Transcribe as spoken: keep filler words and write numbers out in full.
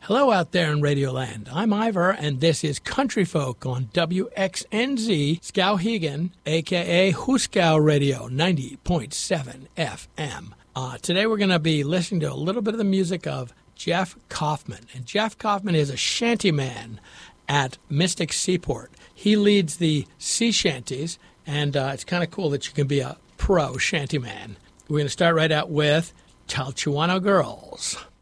Hello out there in Radioland. I'm Ivor, and this is Country Folk on W X N Z Skowhegan, a k a. Huskow Radio, ninety point seven F M. Uh, today we're going to be listening to a little bit of the music of Jeff Kaufman. And Jeff Kaufman is a shantyman at Mystic Seaport. He leads the sea shanties, and uh, it's kind of cool that you can be a pro shantyman. We're going to start right out with Talcahuano Girls.